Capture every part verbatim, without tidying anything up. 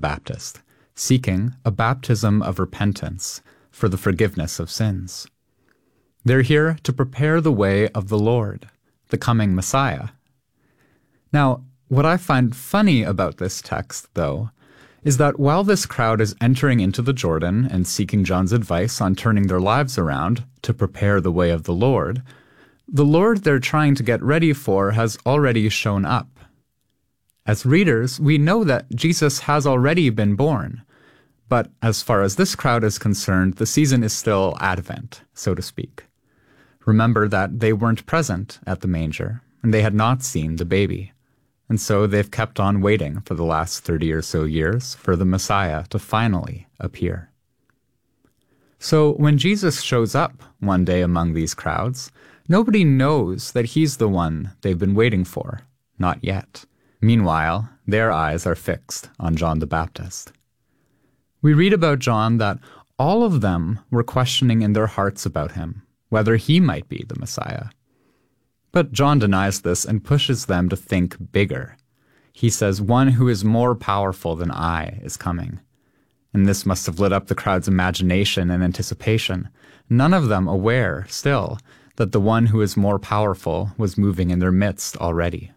Baptist, seeking a baptism of repentance for the forgiveness of sins. They're here to prepare the way of the Lord, the coming Messiah. Now, what I find funny about this text, though, is that while this crowd is entering into the Jordan and seeking John's advice on turning their lives around to prepare the way of the Lord, the Lord they're trying to get ready for has already shown up. As readers, we know that Jesus has already been born, but as far as this crowd is concerned, the season is still Advent, so to speak. Remember that they weren't present at the manger, and they had not seen the baby. And so they've kept on waiting for the last thirty or so years for the Messiah to finally appear. So when Jesus shows up one day among these crowds, nobody knows that he's the one they've been waiting for. Not yet. Meanwhile, their eyes are fixed on John the Baptist. We read about John that all of them were questioning in their hearts about him, whether he might be the Messiah. But John denies this and pushes them to think bigger. He says, "One who is more powerful than I is coming." And this must have lit up the crowd's imagination and anticipation, none of them aware, still, that the one who is more powerful was moving in their midst already.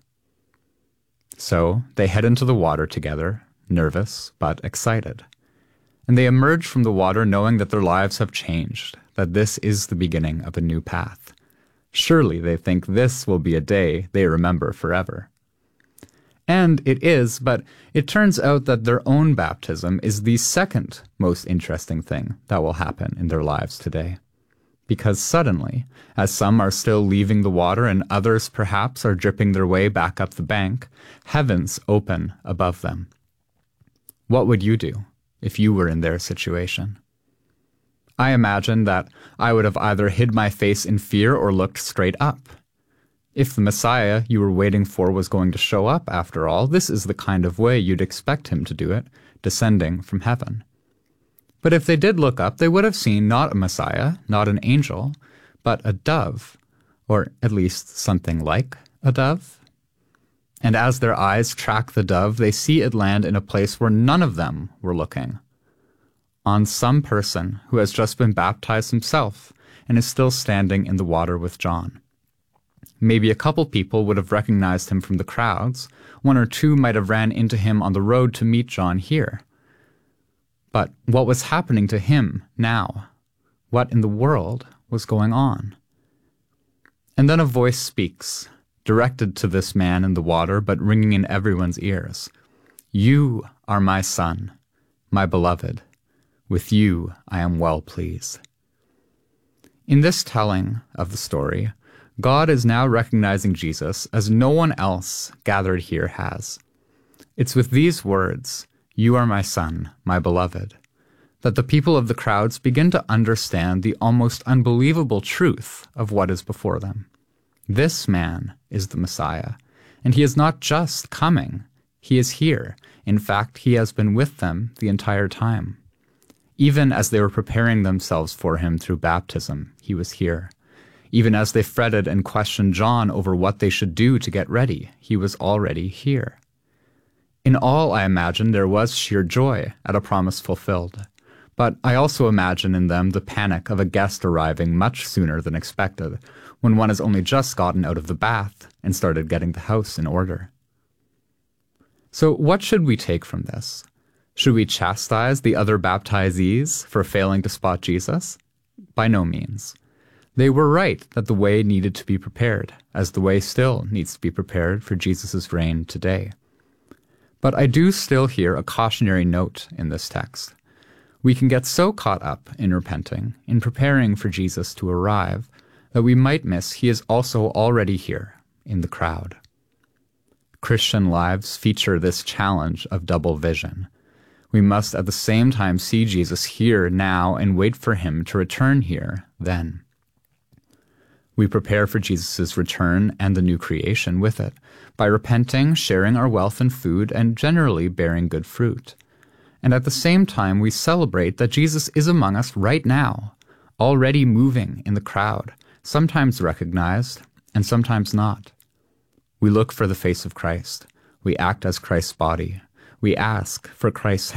So they head into the water together, nervous but excited. And they emerge from the water knowing that their lives have changed, that this is the beginning of a new path. Surely they think this will be a day they remember forever. And it is, but it turns out that their own baptism is the second most interesting thing that will happen in their lives today. Because suddenly, as some are still leaving the water and others perhaps are dripping their way back up the bank, heavens open above them. What would you do if you were in their situation? I imagine that I would have either hid my face in fear or looked straight up. If the Messiah you were waiting for was going to show up, after all, this is the kind of way you'd expect him to do it, descending from heaven. But if they did look up, they would have seen not a Messiah, not an angel, but a dove, or at least something like a dove. And as their eyes track the dove, they see it land in a place where none of them were looking. On some person who has just been baptized himself and is still standing in the water with John. Maybe a couple people would have recognized him from the crowds. One or two might have ran into him on the road to meet John here. But what was happening to him now? What in the world was going on? And then a voice speaks, directed to this man in the water, but ringing in everyone's ears. "You are my son, my beloved. With you I am well pleased." In this telling of the story, God is now recognizing Jesus as no one else gathered here has. It's with these words, "You are my son, my beloved," that the people of the crowds begin to understand the almost unbelievable truth of what is before them. This man is the Messiah, and he is not just coming, he is here. In fact, he has been with them the entire time. Even as they were preparing themselves for him through baptism, he was here. Even as they fretted and questioned John over what they should do to get ready, he was already here. In all, I imagine there was sheer joy at a promise fulfilled. But I also imagine in them the panic of a guest arriving much sooner than expected, when one has only just gotten out of the bath and started getting the house in order. So what should we take from this? Should we chastise the other baptizees for failing to spot Jesus? By no means. They were right that the way needed to be prepared, as the way still needs to be prepared for Jesus' reign today. But I do still hear a cautionary note in this text. We can get so caught up in repenting, in preparing for Jesus to arrive, that we might miss he is also already here in the crowd. Christian lives feature this challenge of double vision. We must at the same time see Jesus here now and wait for him to return here then. We prepare for Jesus' return and the new creation with it, by repenting, sharing our wealth and food, and generally bearing good fruit. And at the same time, we celebrate that Jesus is among us right now, already moving in the crowd, sometimes recognized and sometimes not. We look for the face of Christ. We act as Christ's body. We ask for Christ's